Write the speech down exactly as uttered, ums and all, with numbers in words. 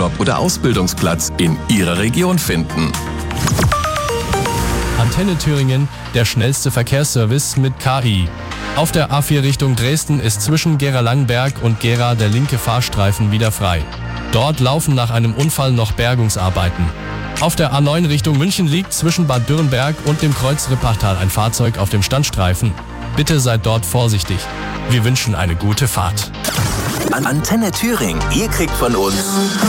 Job oder Ausbildungsplatz in Ihrer Region finden. Antenne Thüringen, der schnellste Verkehrsservice mit K I. Auf der A vier Richtung Dresden ist zwischen Gera-Langenberg und Gera der linke Fahrstreifen wieder frei. Dort laufen nach einem Unfall noch Bergungsarbeiten. Auf der A neun Richtung München liegt zwischen Bad Dürrenberg und dem Kreuz Rippachtal ein Fahrzeug auf dem Standstreifen. Bitte seid dort vorsichtig. Wir wünschen eine gute Fahrt. Antenne Thüringen, ihr kriegt von uns